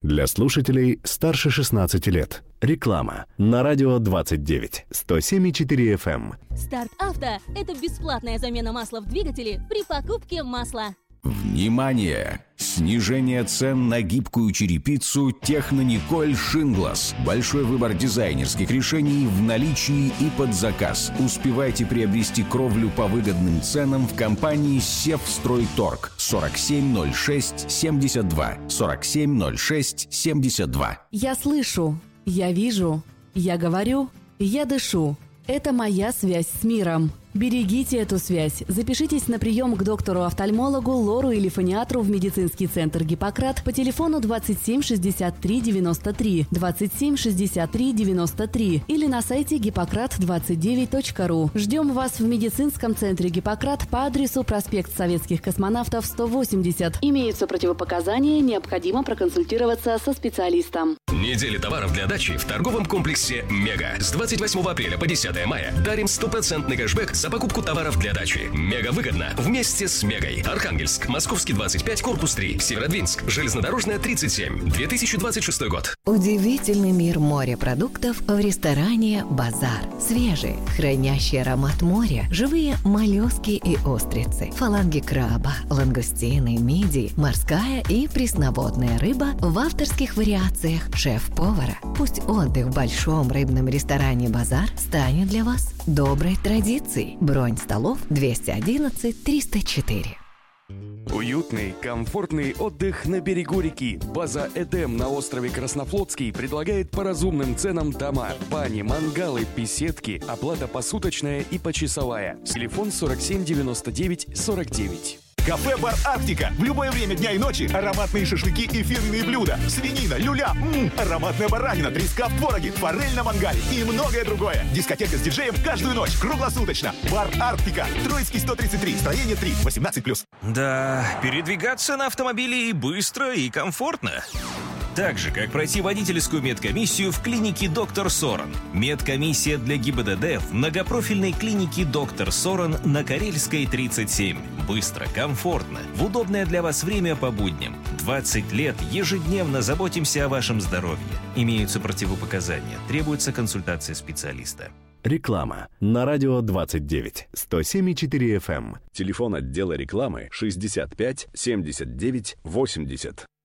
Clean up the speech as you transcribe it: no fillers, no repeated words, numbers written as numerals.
Для слушателей старше 16 лет. Реклама на радио 29, 107,4 FM. Старт Авто – это бесплатная замена масла в двигателе при покупке масла. Внимание! Снижение цен на гибкую черепицу Технониколь Шинглас. Большой выбор дизайнерских решений в наличии и под заказ. Успевайте приобрести кровлю по выгодным ценам в компании Севстройторг. 470672. 470672. Я слышу, я вижу, я говорю, я дышу. Это моя связь с миром. Берегите эту связь. Запишитесь на прием к доктору-офтальмологу, лору или фониатру в медицинский центр «Гиппократ» по телефону 27 63 93, 27 63 93 или на сайте гиппократ29.ру. Ждем вас в медицинском центре «Гиппократ» по адресу проспект Советских космонавтов, 180. Имеются противопоказания, необходимо проконсультироваться со специалистом. Неделя товаров для дачи в торговом комплексе «Мега». С 28 апреля по 10 мая дарим 100% кэшбэк за покупку товаров для дачи. Мега выгодно вместе с Мегой. Архангельск, Московский 25, корпус 3, Северодвинск, Железнодорожная 37, 2026 год. Удивительный мир морепродуктов в ресторане «Базар». Свежие, хранящие аромат моря, живые моллюски и устрицы, фаланги краба, лангустины, мидии, морская и пресноводная рыба в авторских вариациях шеф-повара. Пусть отдых в большом рыбном ресторане «Базар» станет для вас доброй традицией. Бронь столов 211 304. Уютный, комфортный отдых на берегу реки. База «Эдем» на острове Краснофлотский предлагает по разумным ценам дома, бани, мангалы, беседки, оплата посуточная и почасовая. Телефон 47 99 49. Кафе-бар «Арктика». В любое время дня и ночи ароматные шашлыки и фирменные блюда. Свинина, люля, ароматная баранина, треска в твороге, форель на мангале и многое другое. Дискотека с диджеем каждую ночь, круглосуточно. Бар «Арктика». Троицкий 133, строение 3, 18+. Да, передвигаться на автомобиле и быстро, и комфортно. Так же, как пройти водительскую медкомиссию в клинике «Доктор Соран». Медкомиссия для ГИБДД в многопрофильной клинике «Доктор Соран» на Карельской, 37. Быстро, комфортно, в удобное для вас время по будням. 20 лет ежедневно заботимся о вашем здоровье. Имеются противопоказания, требуется консультация специалиста. Реклама на радио 29, 107,4 FM. Телефон отдела рекламы 65 79 80.